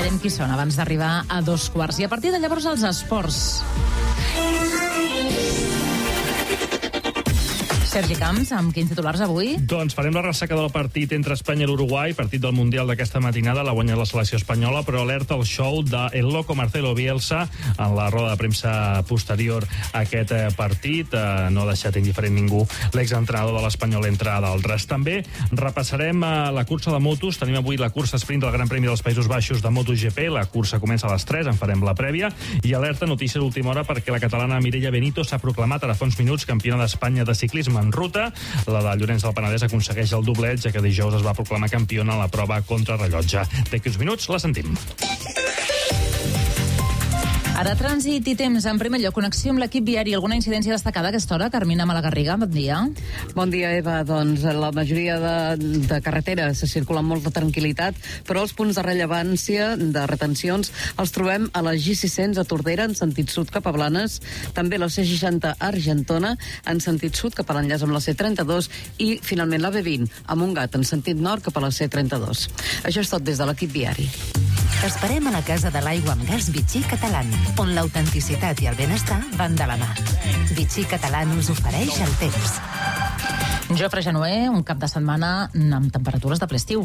Sabrem qui són abans d'arribar a 2:15. I a partir de llavors els esports. Sergi Camps, amb quins titulars avui? Doncs farem la ressaca del partit entre Espanya i l'Uruguai, partit del Mundial d'aquesta matinada, l'ha guanyat la selecció espanyola, però alerta el show de El Loco Marcelo Bielsa en la roda de premsa posterior a aquest partit. No ha deixat indiferent ningú l'exentrenador de l'Espanyol, entre d'altres. També repassarem la cursa de motos. Tenim avui la cursa sprint del Gran Premi dels Països Baixos de MotoGP. La cursa comença a les 3, en farem la prèvia. I alerta, notícia d'última hora, perquè la catalana Mireia Benito s'ha proclamat ara fa uns minuts campiona d'Espanya de ciclisme en ruta. La de Llorenç del Penedès aconsegueix el doblet, ja que dijous es va proclamar campiona en la prova contrarrellotge. D'aquí uns minuts la sentim. Ara trànsit i temps. En primer lloc, connexió amb l'equip viari. Alguna incidència destacada a aquesta hora? Carmina Malagarriga, bon dia. Bon dia, Eva. Doncs la majoria de carreteres se circula amb molta tranquil·litat, però els punts de rellevància de retencions els trobem a la G600 a Tordera, en sentit sud cap a Blanes, també la C60 a Argentona, en sentit sud cap a l'enllaç amb la C32, i finalment la B20 a Montgat, en sentit nord cap a la C32. Això és tot des de l'equip viari. T'esperem a la Casa de l'Aigua amb Gas Vichy Catalán, on l'autenticitat i el benestar van de la mà. Vichy Catalán us ofereix el temps. Jofre Januer, un cap de setmana amb temperatures de ple estiu.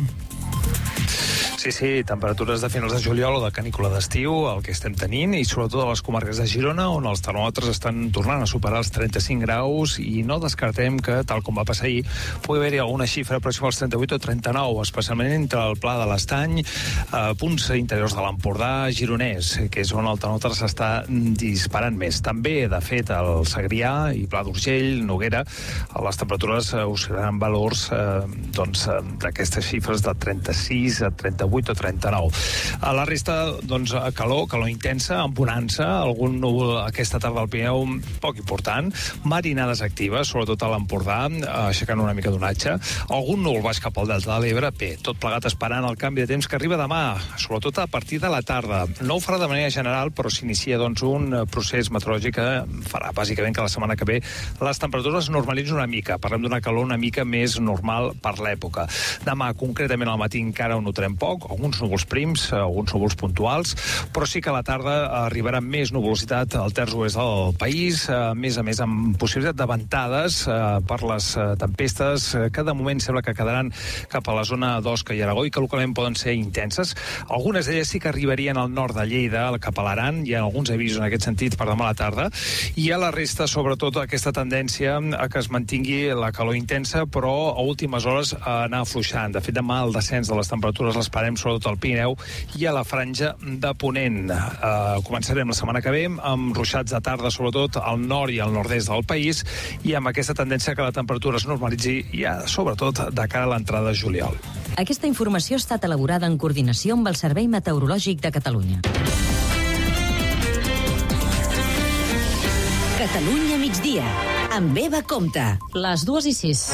Sí, temperatures de finals de juliol o de canícula d'estiu, el que estem tenint, i sobretot a les comarques de Girona, on els termòmetres estan tornant a superar els 35 graus, i no descartem que, tal com va passar ahir, pugui haver-hi alguna xifra pròxima als 38 o 39, especialment entre el Pla de l'Estany, punts interiors de l'Empordà, gironès, que és on el termòmetre s'està disparant més. També, de fet, el Segrià i Pla d'Urgell, Noguera, les temperatures oscil·laran valors d'aquestes xifres de 36 a 38 o 39. A la resta, doncs, calor intensa, amb bonança, algun núvol aquesta tarda al Pirineu poc important, marinades actives, sobretot a l'Empordà, aixecant una mica d'onatge, algun núvol baix cap al Delta de l'Ebre, tot plegat esperant el canvi de temps que arriba demà, sobretot a partir de la tarda. No ho farà de manera general, però s'inicia un procés meteorològic que farà bàsicament que la setmana que ve les temperatures normalitzin una mica, parlem d'una calor una mica més normal per l'època. Demà, concretament al matí, encara ho notarem poc, alguns núvols prims, alguns núvols puntuals, però sí que a la tarda arribarà més nuvolositat al terç oest del país, a més amb possibilitat de ventades per les tempestes que de moment sembla que quedaran cap a la zona d'Osca i Aragó i que localment poden ser intenses. Algunes d'elles sí que arribarien al nord de Lleida, cap a l'Aran, hi ha alguns avisos en aquest sentit per demà a la tarda, i a la resta, sobretot, aquesta tendència a que es mantingui la calor intensa, però a últimes hores anar afluixant. De fet, demà el descens de les temperatures l'esperem sobretot al Pirineu i a la franja de Ponent. Començarem la setmana que ve amb ruixats de tarda, sobretot al nord i al nord-est del país, i amb aquesta tendència que la temperatura es normalitzi ja, sobretot, de cara a l'entrada de juliol. Aquesta informació ha estat elaborada en coordinació amb el Servei Meteorològic de Catalunya. Catalunya migdia, amb Eva Compte. Les 2:06.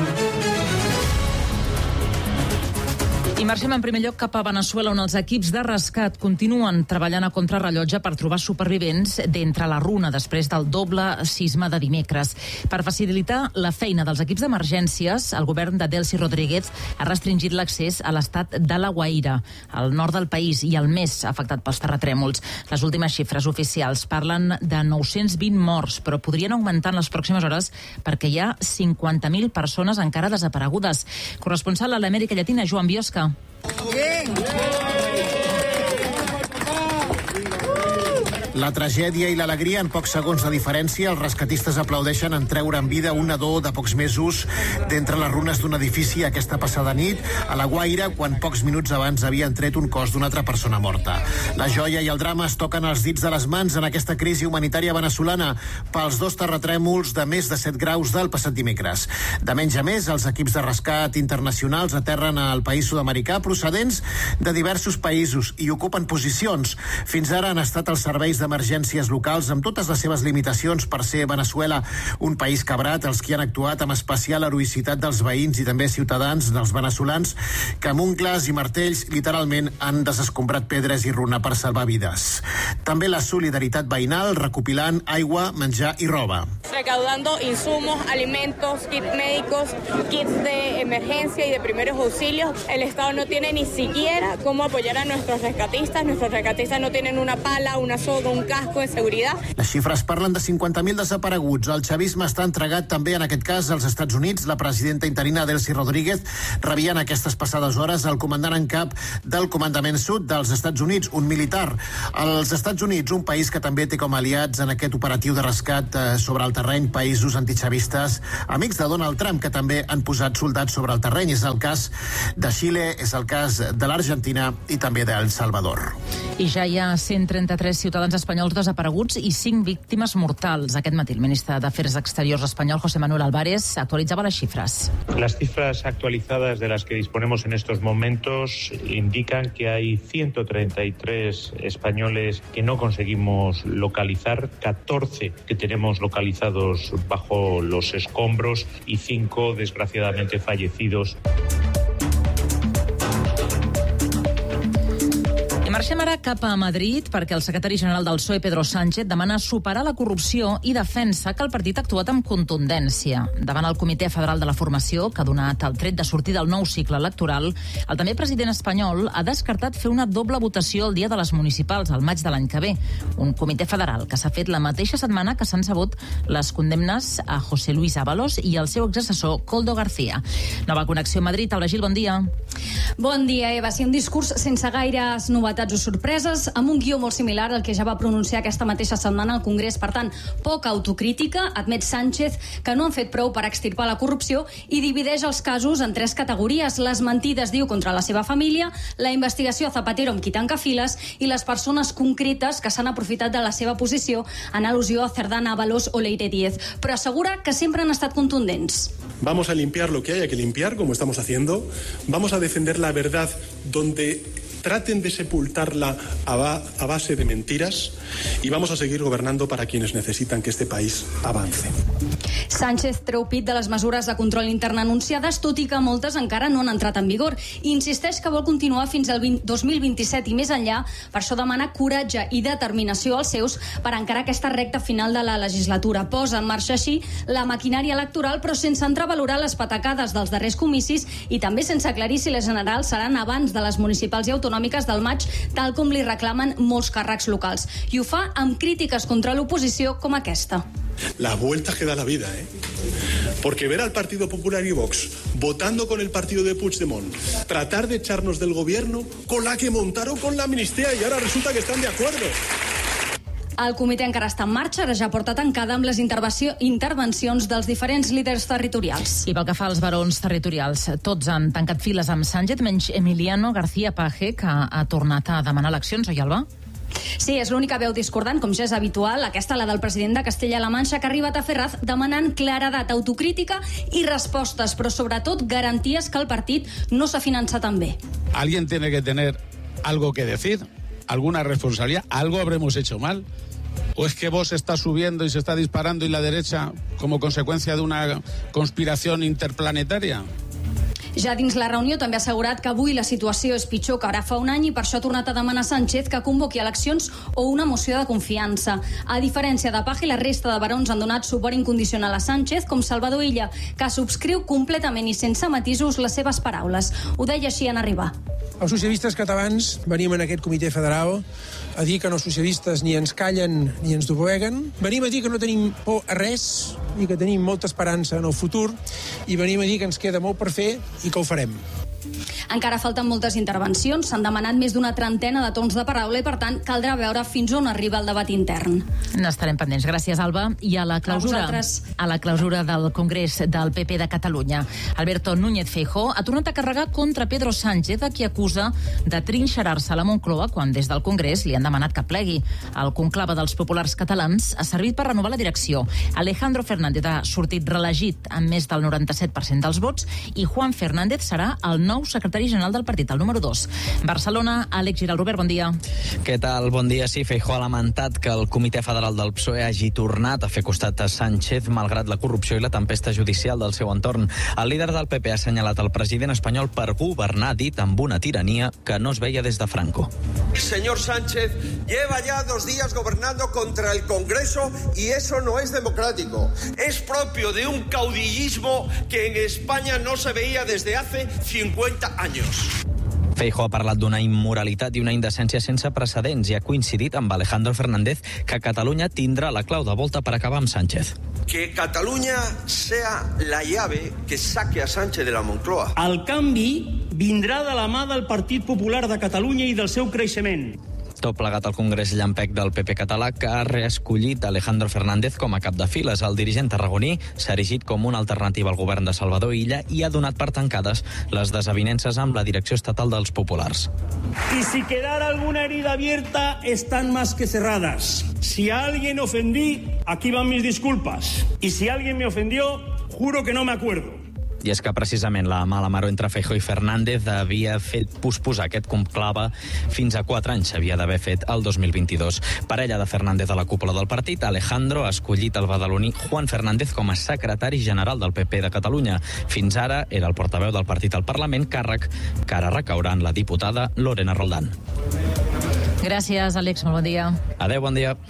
I marxem en primer lloc cap a Veneçuela, on els equips de rescat continuen treballant a contrarrellotge per trobar supervivents d'entre la runa després del doble sisme de dimecres. Per facilitar la feina dels equips d'emergències, el govern de Delcy Rodríguez ha restringit l'accés a l'estat de La Guaira, al nord del país i el més afectat pels terratrèmols. Les últimes xifres oficials parlen de 920 morts, però podrien augmentar en les pròximes hores perquè hi ha 50.000 persones encara desaparegudes. Corresponsal a l'Amèrica Llatina, Joan Biosca. La tragèdia i l'alegria en pocs segons de diferència. Els rescatistes aplaudeixen en treure en vida un nadó de pocs mesos d'entre les runes d'un edifici aquesta passada nit a La Guaira, quan pocs minuts abans havien tret un cos d'una altra persona morta. La joia i el drama es toquen els dits de les mans en aquesta crisi humanitària veneçolana pels dos terratrèmols de més de 7 graus del passat dimecres. De menys a més, els equips de rescat internacionals aterren al país sud-americà procedents de diversos països i ocupen posicions. Fins ara han estat els serveis de emergències locals amb totes les seves limitacions per ser Venezuela un país cabrat, els qui han actuat amb especial heroïcitat dels veïns i també ciutadans dels veneçolans que amb ungles i martells literalment han desescombrat pedres i runa per salvar vides. També la solidaritat veïnal recopilant aigua, menjar i roba. Recaudando insumos, alimentos, kits médicos, kits de emergencia y de primeros auxilios. El Estado no tiene ni siquiera cómo apoyar a nuestros rescatistas. Nuestros rescatistas no tienen una pala, una soga, un casco de seguridad. Les xifres parlen de 50.000 desapareguts. El chavisme està entregat també en aquest cas als Estats Units. La presidenta interina Delcy Rodríguez rebia en aquestes passades hores el comandant en cap del Comandament Sud dels Estats Units, un militar. Els Estats Units, un país que també té com a aliats en aquest operatiu de rescat sobre el terreny països antichavistes, amics de Donald Trump, que també han posat soldats sobre el terreny. És el cas de Xile, és el cas de l'Argentina i també d'El Salvador. I ja hi ha 133 ciutadans espanyols desapareguts i 5 víctimes mortals. Aquest matí el ministre d'Afers Exteriors espanyol, José Manuel Álvarez, actualitzava les xifres. Las cifras actualizadas de las que disponemos en estos momentos indican que hay 133 españoles que no conseguimos localizar, 14 que tenemos localizados bajo los escombros y 5 desgraciadamente fallecidos. I marxem ara cap a Madrid perquè el secretari general del PSOE, Pedro Sánchez, demana superar la corrupció i defensa que el partit ha actuat amb contundència. Davant el Comitè Federal de la Formació, que ha donat el tret de sortir del nou cicle electoral, el també president espanyol ha descartat fer una doble votació el dia de les municipals, al maig de l'any que ve. Un comitè federal que s'ha fet la mateixa setmana que s'han sabut les condemnes a José Luis Ábalos i al seu exassessor, Koldo García. Nova connexió a Madrid. Aula Gil, bon dia. Bon dia, Eva. Sí, un discurs sense gaires novetats o sorpreses, amb un guió molt similar al que ja va pronunciar aquesta mateixa setmana al Congrés. Per tant, poca autocrítica. Admet Sánchez que no han fet prou per extirpar la corrupció i divideix els casos en 3 categories. Les mentides, diu, contra la seva família, la investigació a Zapatero amb qui tanca files i les persones concretes que s'han aprofitat de la seva posició en al·lusió a Cerdán, Ábalos o Leire Díez. Però assegura que sempre han estat contundents. Vamos a limpiar lo que haya que limpiar, como estamos haciendo. Vamos a defender la verdad donde traten de sepultarla a base de mentiras y vamos a seguir gobernando para quienes necesitan que este país avance. Sánchez treu pit de les mesures de control intern anunciades, tot i que moltes encara no han entrat en vigor. I insisteix que vol continuar fins al 2027 i més enllà. Per això demana coratge i determinació als seus per encarar aquesta recta final de la legislatura. Posa en marxa així la maquinària electoral, però sense entrar a valorar les patacades dels darrers comicis i també sense aclarir si les generals seran abans de les municipals i autonòmiques del maig, tal com li reclamen molts càrrecs locals. I ho fa amb crítiques contra l'oposició com aquesta. La vuelta que da la vida, Porque ver al Partido Popular y Vox votando con el partido de Puigdemont, tratar de echarnos del gobierno con la que montaron con la amnistía y ahora resulta que están de acuerdo. El comitè encara està en marxa, ara ja porta tancada amb les intervencions dels diferents líders territorials. I pel que fa als barons territorials, tots han tancat files amb Sánchez, menys Emiliano García Paje, que ha tornat a demanar eleccions, oi, Alba? Sí, és l'única veu discordant, com ja és habitual, aquesta la del president de Castella-La Manxa, que ha arribat a Ferraz demanant claredat, autocrítica i respostes, però sobretot garanties que el partit no s'ha finançat tan bé. Alguien tiene que tener algo que decir, alguna responsabilidad, algo habremos hecho mal. ¿O es que Vox está subiendo y se está disparando y la derecha como consecuencia de una conspiración interplanetaria? Ja dins la reunió també ha assegurat que avui la situació és pitjor que ara fa un any i per això ha tornat a demanar a Sánchez que convoqui eleccions o una moció de confiança. A diferència de Paje, la resta de barons han donat suport incondicional a Sánchez, com Salvador Illa, que subscriu completament i sense matisos les seves paraules. Ho deia així en arribar. Els socialistes catalans venim en aquest comitè federal a dir que no socialistes ni ens callen ni ens dobleguen. Venim a dir que no tenim por a res i que tenim molta esperança en el futur i venim a dir que ens queda molt per fer i que ho farem. Encara falten moltes intervencions, s'han demanat més d'una trentena de torns de paraula i, per tant, caldrà veure fins on arriba el debat intern. N'estarem pendents. Gràcies, Alba. I a la clausura del Congrés del PP de Catalunya, Alberto Núñez Feijóo ha tornat a carregar contra Pedro Sánchez, a qui acusa de trinxerar-se a la Moncloa quan des del Congrés li han demanat que plegui. El conclave dels populars catalans ha servit per renovar la direcció. Alejandro Fernández ha sortit reelegit amb més del 97% dels vots i Juan Fernández serà el nou secretari secretari general del partit, el número 2. Barcelona, Àlex Giral. Robert, bon dia. Què tal? Bon dia. Sí, Feijóo ha lamentat que el Comitè Federal del PSOE hagi tornat a fer costat a Sánchez malgrat la corrupció i la tempesta judicial del seu entorn. El líder del PP ha assenyalat el president espanyol per governar, dit amb una tirania que no es veia des de Franco. Señor Sánchez lleva ya 2 días gobernando contra el Congreso y eso no es democrático. Es propio de un caudillismo que en España no se veía desde hace 50 años. Feijóo ha parlat d'una immoralitat i una indecència sense precedents i ha coincidit amb Alejandro Fernández que Catalunya tindrà la clau de volta per acabar amb Sánchez. Que Catalunya sea la llave que saque a Sánchez de la Moncloa. El canvi vindrà de la mà del Partit Popular de Catalunya i del seu creixement. Tot plegat al Congrés llampec del PP català que ha reescollit Alejandro Fernández com a cap de files. El dirigent tarragoní s'ha erigit com una alternativa al govern de Salvador Illa i ha donat per tancades les desavinences amb la direcció estatal dels populars. Y si quedara alguna herida abierta, están más que cerradas. Si a alguien ofendí, aquí van mis disculpas. Y si alguien me ofendió, juro que no me acuerdo. I és que precisament la mala maror entre Feijóo i Fernández havia fet posposar aquest conclave fins a 4 anys. S'havia d'haver fet el 2022. Parella de Fernández a la cúpula del partit, Alejandro ha escollit el badaloní Juan Fernández com a secretari general del PP de Catalunya. Fins ara era el portaveu del partit al Parlament, càrrec que ara recaurà en la diputada Lorena Roldán. Gràcies, Àlex. Molt bon dia. Adéu, bon dia.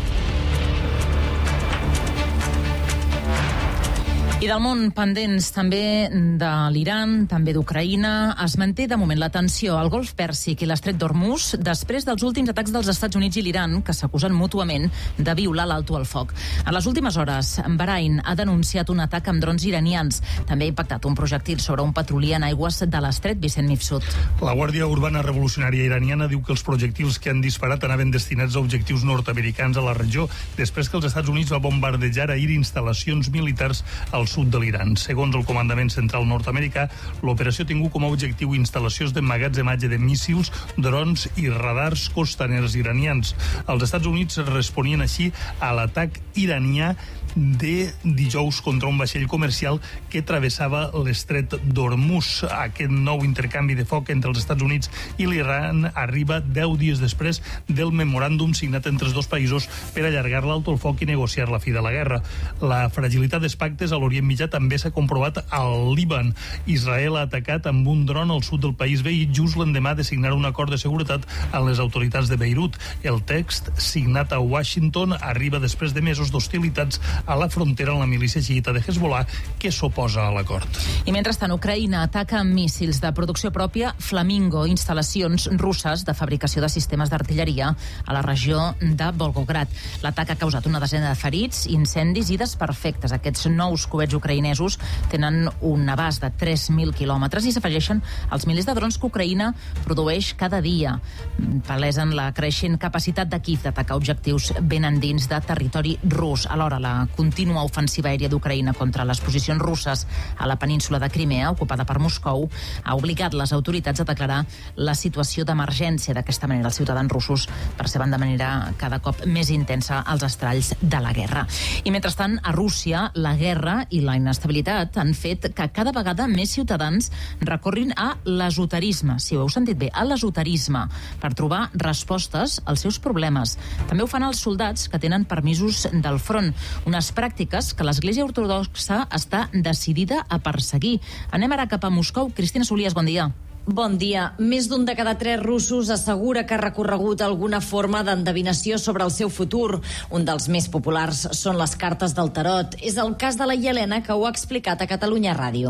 I del món pendents també de l'Iran, també d'Ucraïna, es manté de moment la tensió al Golf Pèrsic i l'Estret d'Hormuz després dels últims atacs dels Estats Units i l'Iran, que s'acusen mútuament de violar l'alto al foc. En les últimes hores, Bahrain ha denunciat un atac amb drons iranians. També ha impactat un projectil sobre un petrolier en aigües de l'Estret. Vicent Mifsud. La Guàrdia Urbana Revolucionària iraniana diu que els projectils que han disparat anaven destinats a objectius nord-americans a la regió, després que els Estats Units va bombardejar ahir instal·lacions militars al sud de l'Iran. Segons el Comandament Central nord-americà, l'operació ha tingut com a objectiu instal·lacions d'emmagatzematge de míssils, drons i radars costaners iranians. Els Estats Units responien així a l'atac iranià de dijous contra un vaixell comercial que travessava l'Estret d'Hormuz. Aquest nou intercanvi de foc entre els Estats Units i l'Iran arriba 10 dies després del memoràndum signat entre els dos països per allargar l'alto al foc i negociar la fi de la guerra. La fragilitat dels pactes a l'Orient Mitjà també s'ha comprovat al Líban. Israel ha atacat amb un dron al sud del país veí just l'endemà de signar un acord de seguretat amb les autoritats de Beirut. El text, signat a Washington, arriba després de mesos d'hostilitats a la frontera amb la milícia xiïta de Hezbollah, que s'oposa a l'acord. I mentrestant, Ucraïna ataca amb míssils de producció pròpia Flamingo, instal·lacions russes de fabricació de sistemes d'artilleria a la regió de Volgograd. L'atac ha causat una desena de ferits, incendis i desperfectes. Aquests nous coets ucraïnesos tenen un abast de 3.000 quilòmetres i s'afegeixen als milers de drons que Ucraïna produeix cada dia. Palesen la creixent capacitat de Kiev d'atacar objectius ben endins de territori rus. Alhora, la contínua ofensiva aèria d'Ucraïna contra les posicions russes a la península de Crimea, ocupada per Moscou, ha obligat les autoritats a declarar la situació d'emergència. D'aquesta manera, els ciutadans russos perceben de manera cada cop més intensa els estralls de la guerra. I mentrestant, a Rússia, la guerra i la inestabilitat han fet que cada vegada més ciutadans recorrin a l'esoterisme, si ho heu sentit bé, a l'esoterisme, per trobar respostes als seus problemes. També ho fan els soldats que tenen permisos del front, unes pràctiques que l'Església Ortodoxa està decidida a perseguir. Anem ara cap a Moscou. Cristina Solies, bon dia. Bon dia. Més d'un de cada 3 russos assegura que ha recorregut alguna forma d'endevinació sobre el seu futur. Un dels més populars són les cartes del tarot. És el cas de la Helena, que ho ha explicat a Catalunya Ràdio.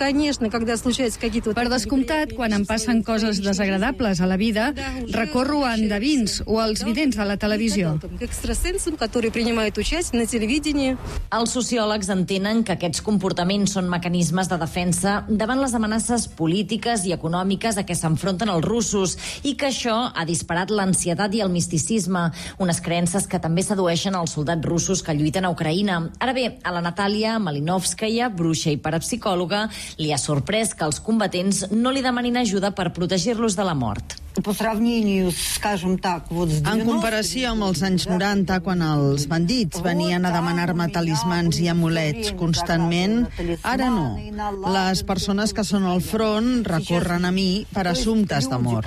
Per descomptat, quan em passen coses desagradables a la vida, recorro a endevins o als vidents de la televisió. Els sociòlegs entenen que aquests comportaments són mecanismes de defensa davant les amenaces polítiques i econòmiques a què s'enfronten els russos i que això ha disparat l'ansietat i el misticisme, unes creences que també sedueixen els soldats russos que lluiten a Ucraïna. Ara bé, a la Natàlia Malinovskaya, bruixa i parapsicòloga, li ha sorprès que els combatents no li demanin ajuda per protegir-los de la mort. En comparació amb els anys 90, quan els bandits venien a demanar-me talismans i amulets constantment, ara no. Les persones que són al front recorren a mi per assumptes d'amor.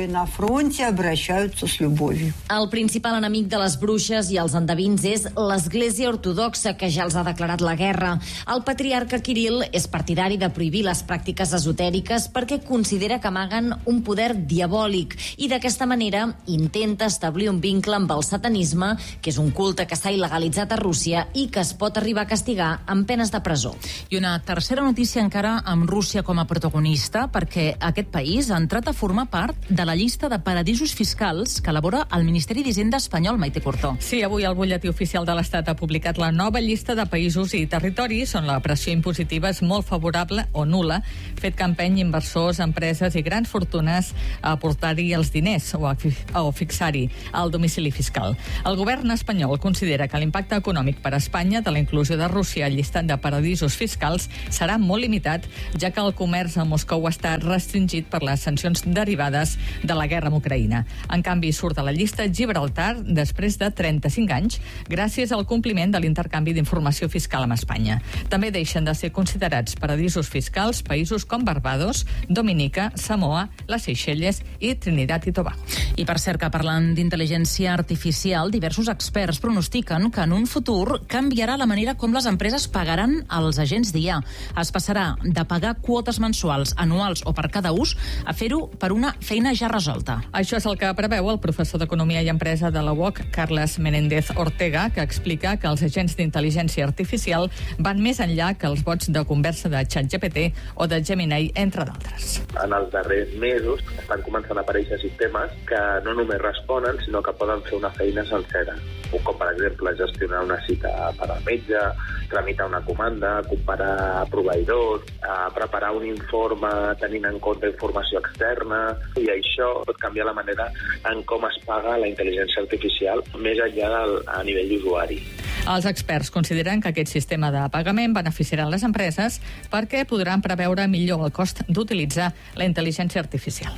El principal enemic de les bruixes i els endevins és l'Església Ortodoxa, que ja els ha declarat la guerra. El patriarca Kirill és partidari de prohibir les pràctiques esotèriques perquè considera que amaguen un poder diabòlic i d'aquesta manera intenta establir un vincle amb el satanisme, que és un culte que s'ha il·legalitzat a Rússia i que es pot arribar a castigar amb penes de presó. I una tercera notícia encara amb Rússia com a protagonista, perquè aquest país ha entrat a formar part de la llista de paradisos fiscals que elabora el Ministeri d'Hisenda espanyol, Maite Cortó. Sí, avui el butlletí oficial de l'Estat ha publicat la nova llista de països i territoris on la pressió impositiva és molt favorable o nul·la, fet que empeny inversors, empreses i grans fortunes a aportar-hi els diners o fixar-hi el domicili fiscal. El govern espanyol considera que l'impacte econòmic per a Espanya de la inclusió de Rússia al llistat de paradisos fiscals serà molt limitat, ja que el comerç a Moscou està restringit per les sancions derivades de la guerra amb Ucraïna. En canvi, surt de la llista Gibraltar després de 35 anys, gràcies al compliment de l'intercanvi d'informació fiscal amb Espanya. També deixen de ser considerats paradisos fiscals països com Barbados, Dominica, Samoa, les Seychelles i Trinitat i Tobago. I per cert, que parlant d'intel·ligència artificial, diversos experts pronostiquen que en un futur canviarà la manera com les empreses pagaran als agents d'IA. Es passarà de pagar quotes mensuals, anuals o per cada ús a fer-ho per una feina ja resolta. Això és el que preveu el professor d'Economia i Empresa de la UOC, Carles Menéndez Ortega, que explica que els agents d'intel·ligència artificial van més enllà que els bots de conversa de ChatGPT o de Gemini, entre d'altres. En els darrers mesos estan començant a aparèixer sistemes que no només responen, sinó que poden fer una feina sencera. Com, per exemple, gestionar una cita per al metge, tramitar una comanda, comparar proveïdors, preparar un informe tenint en compte informació externa, i això pot canviar la manera en com es paga la intel·ligència artificial més enllà a nivell d'usuari. Els experts consideren que aquest sistema de pagament beneficiarà les empreses perquè podran preveure millor el cost d'utilitzar la intel·ligència artificial.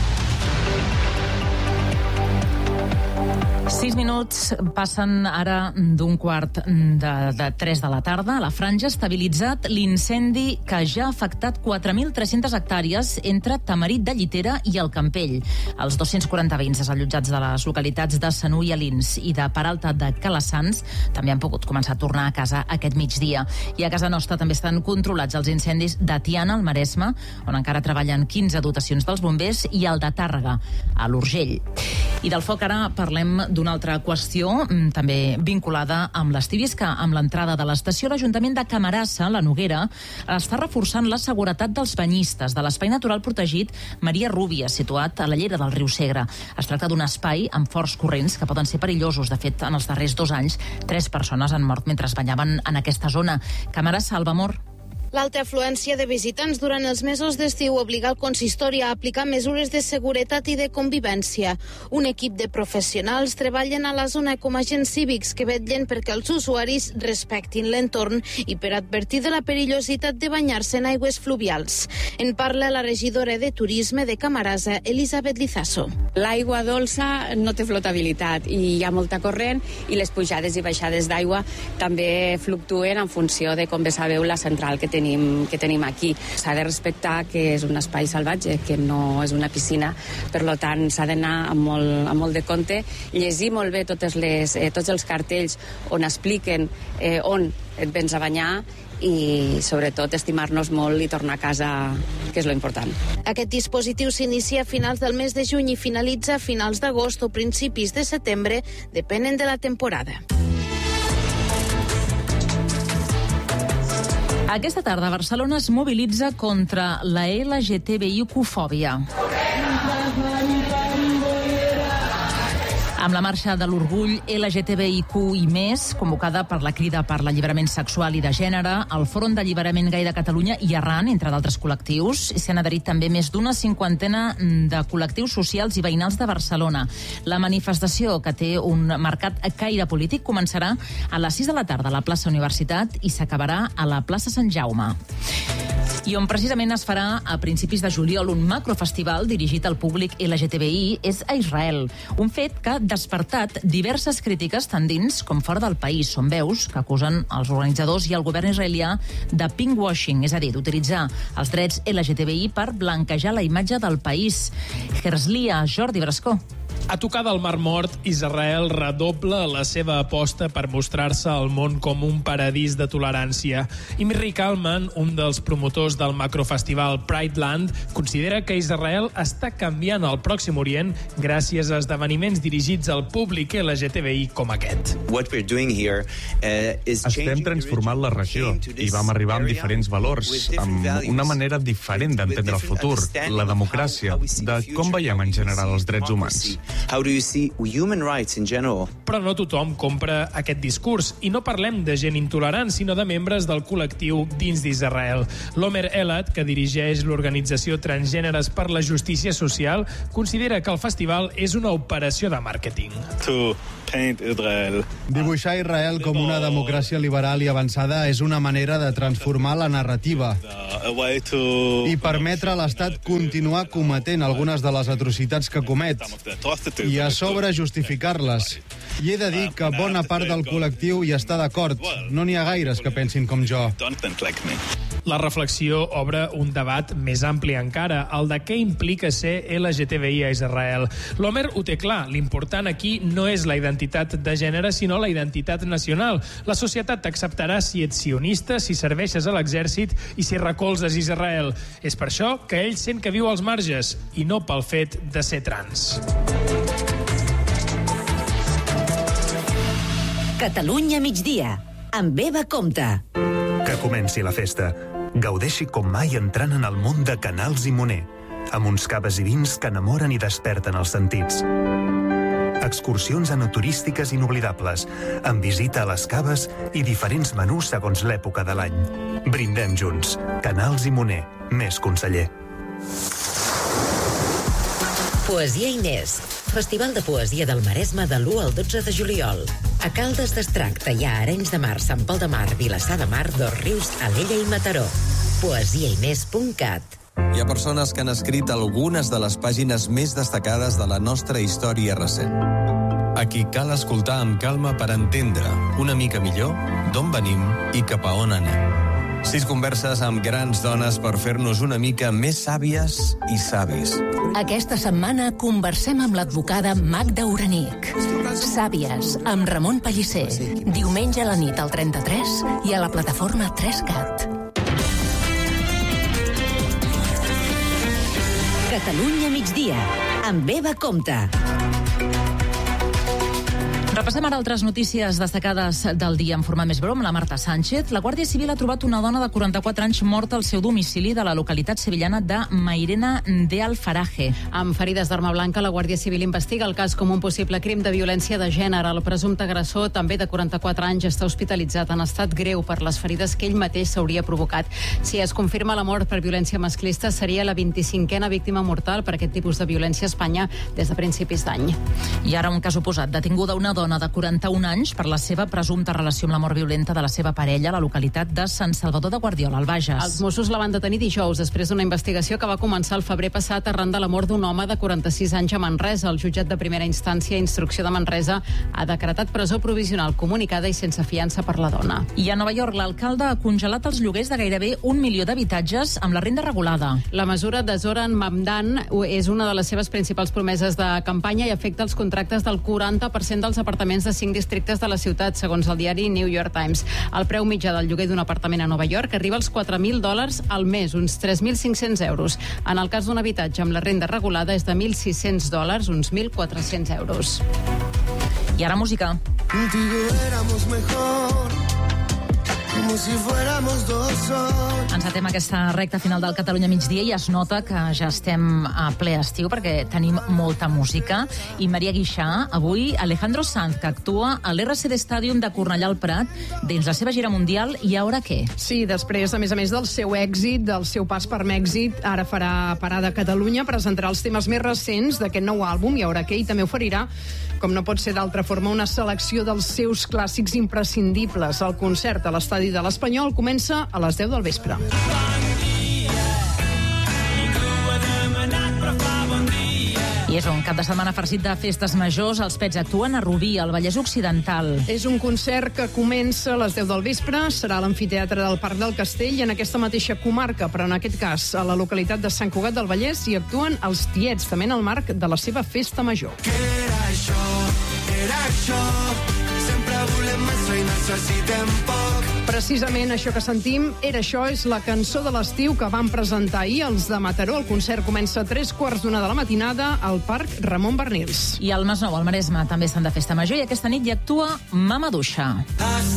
6 minuts passen ara d'un quart de 3 de la tarda. La Franja ha estabilitzat l'incendi que ja ha afectat 4.300 hectàrees entre Tamarit de Llitera i el Campell. Els 240 veïns desallotjats de les localitats de Sanú i Alins i de Peralta de Calassans també han pogut començar a tornar a casa aquest migdia. I a casa nostra també estan controlats els incendis de Tiana, al Maresme, on encara treballen 15 dotacions dels bombers, i el de Tàrrega, a l'Urgell. I del foc ara parlem d'una altra qüestió, també vinculada amb l'estiu, és que amb l'entrada de l'estació, l'Ajuntament de Camarasa, la Noguera, està reforçant la seguretat dels banyistes de l'Espai Natural Protegit Maria Rúbia, situat a la llera del riu Segre. Es tracta d'un espai amb forts corrents que poden ser perillosos. De fet, en els darrers 2 anys, 3 persones han mort mentre es banyaven en aquesta zona. Camarasa, Albamor. L'alta afluència de visitants durant els mesos d'estiu obliga el consistori a aplicar mesures de seguretat i de convivència. Un equip de professionals treballen a la zona com agents cívics que vetllen perquè els usuaris respectin l'entorn i per advertir de la perillositat de banyar-se en aigües fluvials. En parla la regidora de Turisme de Camarasa, Elisabet Lizaso. L'aigua dolça no té flotabilitat i hi ha molta corrent, i les pujades i baixades d'aigua també fluctuen en funció de, com bé sabeu, la central que tenim aquí. S'ha de respectar que és un espai salvatge, que no és una piscina, per tant s'ha d'anar amb molt de compte, llegir molt bé tots els cartells on expliquen on et vens a banyar, i sobretot estimar-nos molt i tornar a casa, que és lo important. Aquest dispositiu s'inicia a finals del mes de juny i finalitza a finals d'agost o principis de setembre, depenent de la temporada. Aquesta tarda Barcelona es mobilitza contra la LGTBIQ-fòbia. Amb la marxa de l'orgull LGTBIQ i més, convocada per la Crida per l'Alliberament Sexual i de Gènere, el Front d'Alliberament Gai de Catalunya i Arran, entre d'altres col·lectius, s'han adherit també més d'una 50 de col·lectius socials i veïnals de Barcelona. La manifestació, que té un marcat caire polític, començarà a les 6 de la tarda a la plaça Universitat i s'acabarà a la plaça Sant Jaume. I on precisament es farà a principis de juliol un macrofestival dirigit al públic LGTBI és a Israel. Un fet que ha despertat diverses crítiques tant dins com fora del país. Són veus que acusen els organitzadors i el govern israelià de pinkwashing, és a dir, d'utilitzar els drets LGTBI per blanquejar la imatge del país. Herzliya, Jordi Brascó. A tocar del Mar Mort, Israel redobla la seva aposta per mostrar-se al món com un paradís de tolerància. Imri Kalman, un dels promotors del macrofestival Pride Land, considera que Israel està canviant el Pròxim Orient gràcies a esdeveniments dirigits al públic LGTBI com aquest. Estem transformant la regió i vam arribar amb diferents valors, amb una manera diferent d'entendre el futur, la democràcia, de com veiem en general els drets humans. Però no tothom compra aquest discurs, i no parlem de gent intolerant, sinó de membres del col·lectiu dins d'Israel. L'Omer Elad, que dirigeix l'organització Transgèneres per la Justícia Social, considera que el festival és una operació de màrqueting. Dibuixar Israel com una democràcia liberal i avançada és una manera de transformar la narrativa i permetre a l'Estat continuar cometent algunes de les atrocitats que comet i a sobre justificar-les. I he de dir que bona part del col·lectiu hi està d'acord. No n'hi ha gaires que pensin com jo. La reflexió obre un debat més ampli encara, el de què implica ser LGTBI a Israel. L'Omer ho té clar, l'important aquí no és la identitat de gènere, sinó la identitat nacional. La societat t'acceptarà si ets sionista, si serveixes a l'exèrcit i si recolzes Israel. És per això que ell sent que viu als marges, i no pel fet de ser trans. Catalunya migdia, amb Eva Compte. Que comenci la festa. Gaudeixi com mai entrant en el món de Canals i Moner, amb uns caves i vins que enamoren i desperten els sentits. Excursions enoturístiques inoblidables, amb visita a les caves i diferents menús segons l'època de l'any. Brindem junts. Canals i Moner, més conseller. Poesia Inés, Festival de Poesia del Maresme de l'1 al 12 de juliol. A Caldes d'Estrac, Teià, Arenys de Mar, Sant Pol de Mar, Vilassar de Mar, Dosrius, Alella i Mataró. poesiainés.cat. Hi ha persones que han escrit algunes de les pàgines més destacades de la nostra història recent. A qui cal escoltar amb calma per entendre una mica millor d'on venim i cap a on anem. 6 converses amb grans dones per fer-nos una mica més sàvies i savis. Aquesta setmana conversem amb l'advocada Magda Uranic. Sàvies, amb Ramon Pellicer. Diumenge a la nit al 33 i a la plataforma 3CAT. Catalunya migdia, amb Eva Compte. Repassem ara altres notícies destacades del dia en format més breu amb la Marta Sánchez. La Guàrdia Civil ha trobat una dona de 44 anys morta al seu domicili de la localitat sevillana de Mairena de Alfaraje. Amb ferides d'arma blanca, la Guàrdia Civil investiga el cas com un possible crim de violència de gènere. El presumpte agressor, també de 44 anys, està hospitalitzat en estat greu per les ferides que ell mateix s'hauria provocat. Si es confirma la mort per violència masclista, seria la 25a víctima mortal per aquest tipus de violència a Espanya des de principis d'any. I ara un cas oposat. Detinguda una dona de 41 anys per la seva presumpta relació amb la mort violenta de la seva parella a la localitat de Sant Salvador de Guardiola, al Bages. Els Mossos la van detenir dijous després d'una investigació que va començar el febrer passat arran de la mort d'un home de 46 anys a Manresa. El jutjat de primera instància i instrucció de Manresa ha decretat presó provisional comunicada i sense fiança per la dona. I a Nova York, l'alcalde ha congelat els lloguers de gairebé 1 milió d'habitatges amb la renda regulada. La mesura de Zoran Mamdan és una de les seves principals promeses de campanya i afecta els contractes del 40% dels apartaments de 5 districtes de la ciutat, segons el diari New York Times. El preu mitjà del lloguer d'un apartament a Nova York arriba als $4.000 al mes, uns 3.500 euros. En el cas d'un habitatge amb la renda regulada és de $1.600, uns 1.400 euros. I ara música. Como si fuéramos dos sols. Encetem aquesta recta final del Catalunya migdia i es nota que ja estem a ple estiu perquè tenim molta música. I Maria Guixà, avui Alejandro Sanz, que actua a l'RCD Stadium de Cornellà al Prat dins la seva gira mundial. I ara què? Sí, després, a més del seu èxit, del seu pas per Mèxic, ara farà parada a Catalunya, presentarà els temes més recents d'aquest nou àlbum i ara què? I també oferirà, com no pot ser d'altra forma, una selecció dels seus clàssics imprescindibles. El concert a l'estadi de l'Espanyol comença a les 10 del vespre. I és un cap de setmana farcit de festes majors. Els Pets actuen a Rubí, al Vallès Occidental. És un concert que comença a les 10 del vespre, serà a l'amfiteatre del Parc del Castell, en aquesta mateixa comarca, però en aquest cas a la localitat de Sant Cugat del Vallès, hi actuen els Tiets, també en el marc de la seva festa major. Era això, sempre volem més i necessitem poc. Precisament això que sentim, Era això, és la cançó de l'estiu que van presentar ahir els de Mataró. El concert comença a 3:15 de la matinada al Parc Ramon Bernils. I al Masnou, al Maresme, també estan de festa major i aquesta nit hi actua Mama Duixa.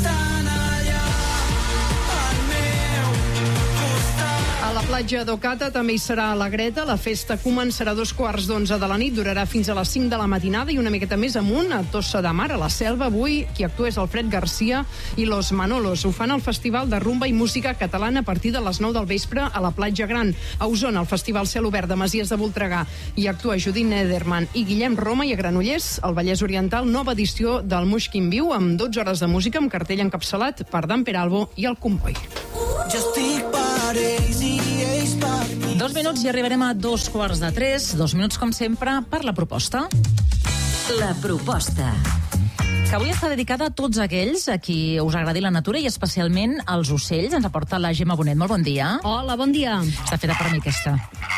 A la platja d'Ocata també hi serà la Greta. La festa començarà a 2:15 de la nit, durarà fins a les 5 de la matinada i una miqueta més amunt, a Tossa de Mar, a la Selva. Avui qui actua és Alfred Garcia i Los Manolos. Ho fan al Festival de Rumba i Música Catalana a partir de les 9 del vespre a la Platja Gran. A Osona, al Festival Cel Obert de Masies de Voltregà, hi actua Judit Nederman i Guillem Roma, i a Granollers, al Vallès Oriental, nova edició del Muixquim Viu amb 12 hores de música amb cartell encapçalat per Dan Peralbo i el Comboi. Jo estic per ells i ells per mi. 2 minuts i arribarem a 2:15. 2 minuts, com sempre, per la proposta. La proposta. Que avui està dedicada a tots aquells a qui us agradi la natura i especialment als ocells. Ens aporta la Gemma Bonet. Molt bon dia. Hola, bon dia. Està feta per mi, aquesta.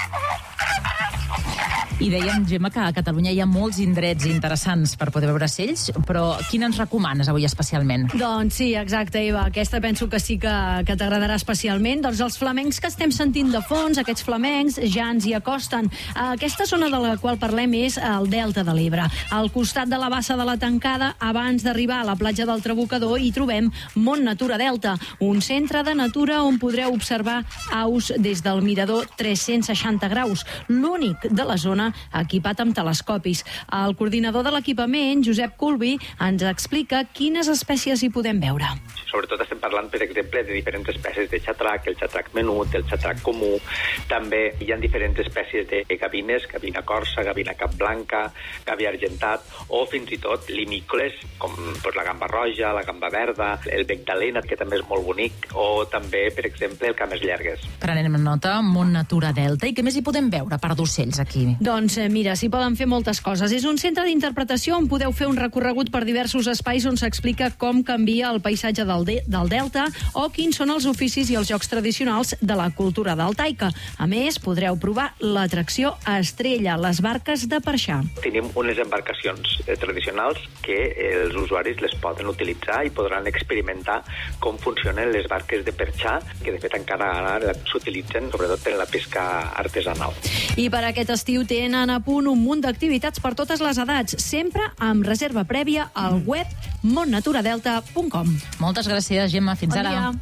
I dèiem, Gemma, que a Catalunya hi ha molts indrets interessants per poder veure ocells, però quin ens recomanes avui especialment? Doncs sí, exacte, Eva. Aquesta penso que sí que t'agradarà especialment. Doncs els flamencs que estem sentint de fons, aquests flamencs ja ens hi acosten. Aquesta zona de la qual parlem és el Delta de l'Ebre. Al costat de la bassa de la Tancada, abans d'arribar a la platja del Trabucador, hi trobem Mont Natura Delta, un centre de natura on podreu observar aus des del mirador 360 graus, l'únic de la zona equipat amb telescopis. El coordinador de l'equipament, Josep Culbi, ens explica quines espècies hi podem veure. Sobretot estem parlant, per exemple, de diferents espècies de xatrac, el xatrac menut, el xatrac comú. També hi ha diferents espècies de gavines, gavina corsa, gavina capblanca, gavi argentat, o fins i tot limícoles, com la gamba roja, la gamba verda, el bec d'alena, que també és molt bonic, o també, per exemple, el cames llargues. Prenem nota, Mont Natura Delta. I què més hi podem veure per d'ocells aquí? Doncs mira, s'hi poden fer moltes coses. És un centre d'interpretació on podeu fer un recorregut per diversos espais on s'explica com canvia el paisatge del Delta o quins són els oficis i els jocs tradicionals de la cultura deltaica. A més, podreu provar l'atracció Estrella, les barques de perxar. Tenim unes embarcacions tradicionals que els usuaris les poden utilitzar i podran experimentar com funcionen les barques de perxar, que de fet encara ara s'utilitzen sobretot en la pesca artesanal. I per aquest estiu tenen a punt un munt d'activitats per totes les edats, sempre amb reserva prèvia al web montnaturadelta.com. Moltes gràcies, Gemma. Fins bon ara. Dia.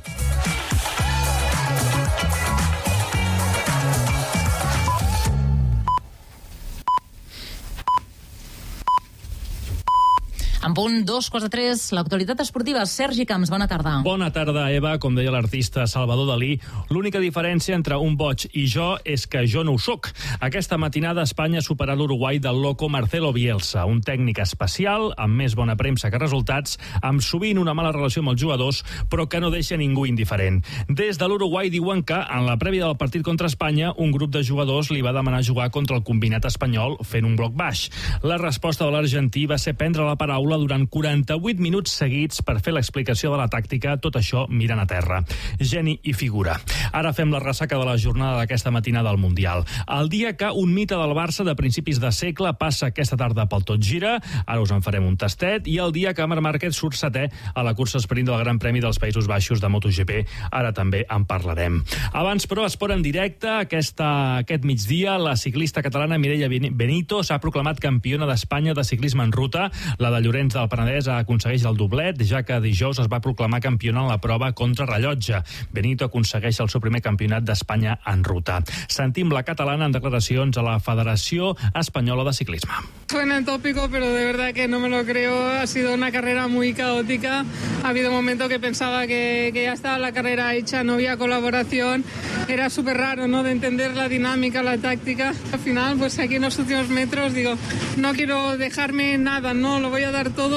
En punt 2:03, l'actualitat esportiva. Sergi Camps, bona tarda. Bona tarda, Eva. Com deia l'artista Salvador Dalí, l'única diferència entre un boig i jo és que jo no ho soc. Aquesta matinada Espanya ha superat l'Uruguai del loco Marcelo Bielsa, un tècnic especial, amb més bona premsa que resultats, amb sovint una mala relació amb els jugadors, però que no deixa ningú indiferent. Des de l'Uruguai diuen que, en la prèvia del partit contra Espanya, un grup de jugadors li va demanar jugar contra el combinat espanyol fent un bloc baix. La resposta de l'argentí va ser prendre la paraula durant 48 minuts seguits per fer l'explicació de la tàctica, tot això mirant a terra. Geni i figura. Ara fem la ressaca de la jornada d'aquesta matinada al Mundial. El dia que un mite del Barça de principis de segle passa aquesta tarda pel Tot Gira, ara us en farem un tastet, i el dia que Marc Márquez surt setè a la cursa esprint del Gran Premi dels Països Baixos de MotoGP, ara també en parlarem. Abans, però, esport en directe. Aquest migdia, la ciclista catalana Mireia Benito s'ha proclamat campiona d'Espanya de ciclisme en ruta. La de Llorenç del Penedès aconsegueix el doblet, ja que dijous es va proclamar campiona en la prova contra rellotge. Benito aconsegueix el seu primer campionat d'Espanya en ruta. Sentim la catalana en declaracions a la Federació Espanyola de Ciclisme. Suena tópico, pero de verdad que no me lo creo. Ha sido una carrera muy caótica. Ha habido un momento que pensaba que ya estaba la carrera hecha, no había colaboración. Era súper raro, ¿no?, de entender la dinámica, la táctica. Al final, pues aquí en los últimos metros, digo, no quiero dejarme nada, ¿no? Lo voy a dar todo.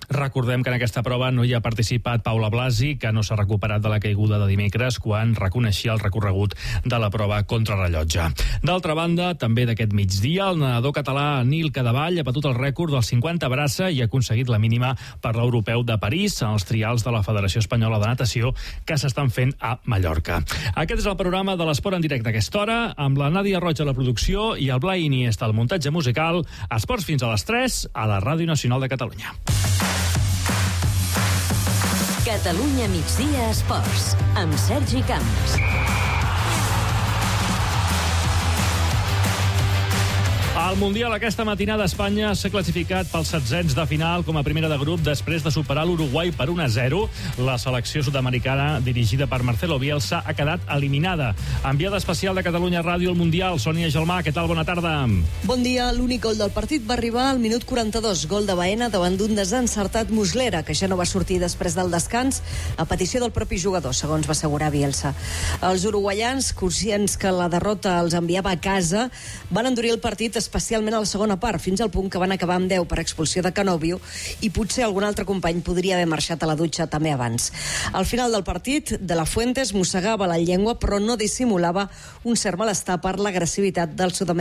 Recordem que en aquesta prova no hi ha participat Paula Blasi, que no s'ha recuperat de la caiguda de dimecres quan reconeixia el recorregut de la prova contrarrellotge. D'altra banda, també d'aquest migdia, el nedador català Nil Cadevall ha batut el rècord dels 50 braça i ha aconseguit la mínima per l'europeu de París en els trials de la Federació Espanyola de Natació que s'estan fent a Mallorca. Aquest és el programa de l'Esport en directe a aquesta hora, amb la Nàdia Roig a la producció i el Blai Iniesta al muntatge musical. Esports fins a les 3 a la Ràdio Nacional de Catalunya. Catalunya migdia Esports, amb Sergi Camps. Al Mundial aquesta matinada Espanya s'ha classificat pels setzents de final com a primera de grup després de superar l'Uruguai per 1-0. La selecció sud-americana dirigida per Marcelo Bielsa ha quedat eliminada. Enviada especial de Catalunya Ràdio al Mundial, Sònia Gelmà, què tal? Bona tarda. Bon dia. L'únic gol del partit va arribar al minut 42, gol de Baena davant d'un desencertat Muslera, que ja no va sortir després del descans a petició del propi jugador, segons va assegurar Bielsa. Els uruguaians, conscients que la derrota els enviava a casa, van endurir el partit especialment a la segona part, fins al punt que van acabar amb 10 per expulsió de Canovio i potser algun altre company podria haver marxat a la dutxa també abans. Al final del partit, De La Fuentes mossegava la llengua però no dissimulava un cert malestar per l'agressivitat del sud-americà.